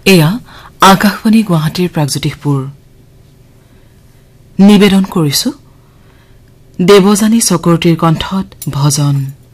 এয়া আকাশবাণী গুৱাহাটীৰ প্ৰাগজ্যোতিষপুৰ নিবেদন কৰিছো দেৱযানী চক্ৰৱৰ্তীৰ কণ্ঠত ভজন।